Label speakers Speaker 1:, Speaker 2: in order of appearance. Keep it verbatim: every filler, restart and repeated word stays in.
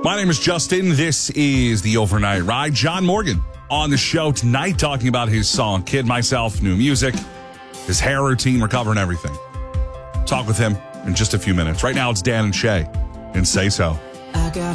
Speaker 1: My name is Justin. This is the Overnight Ride. John Morgan on the show tonight talking about his song, Kid Myself, new music, his hair routine, recovering everything. Talk with him in just a few minutes. Right now, it's Dan and Shay and Say So.
Speaker 2: I got